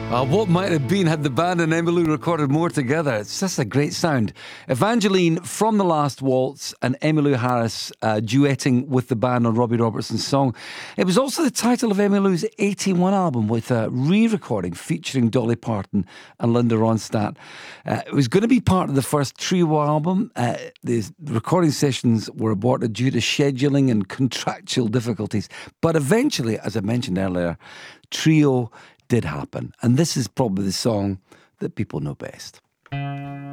What might have been had the band and Emmylou recorded more together. It's just a great sound. Evangeline from The Last Waltz and Emmylou Harris duetting with the band on Robbie Robertson's song. It was also the title of Emmylou's 81 album with a re-recording featuring Dolly Parton and Linda Ronstadt. It was going to be part of the first trio album. The recording sessions were aborted due to scheduling and contractual difficulties. But eventually, as I mentioned earlier, trio did happen. And this is probably the song that people know best.